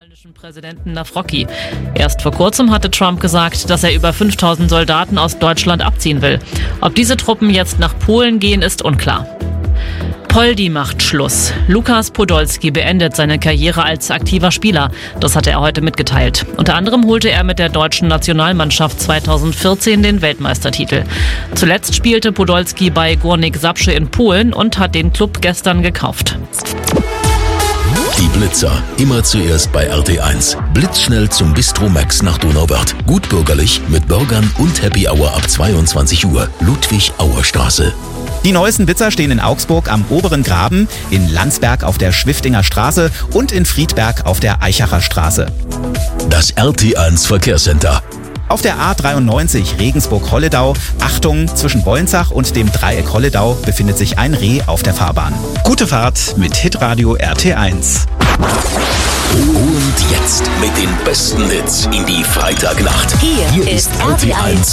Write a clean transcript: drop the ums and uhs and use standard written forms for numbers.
polnischen Präsidenten Nawrocki. Erst vor kurzem hatte Trump gesagt, dass er über 5000 Soldaten aus Deutschland abziehen will. Ob diese Truppen jetzt nach Polen gehen, ist unklar. Poldi macht Schluss. Lukas Podolski beendet seine Karriere als aktiver Spieler. Das hatte er heute mitgeteilt. Unter anderem holte er mit der deutschen Nationalmannschaft 2014 den Weltmeistertitel. Zuletzt spielte Podolski bei Górnik Zabrze in Polen und hat den Klub gestern gekauft. Die Blitzer, immer zuerst bei RT1. Blitzschnell zum Bistro Max nach Donauwörth. Gut bürgerlich, mit Burgern und Happy Hour ab 22 Uhr. Ludwig-Auer-Straße. Die neuesten Blitzer stehen in Augsburg am Oberen Graben, in Landsberg auf der Schwiftinger Straße und in Friedberg auf der Eichacher Straße. Das RT1 Verkehrscenter. Auf der A93 Regensburg-Holledau, Achtung, zwischen Wolnzach und dem Dreieck Holledau befindet sich ein Reh auf der Fahrbahn. Gute Fahrt mit Hitradio RT1. Und jetzt mit den besten Hits in die Freitagnacht. Hier ist RT1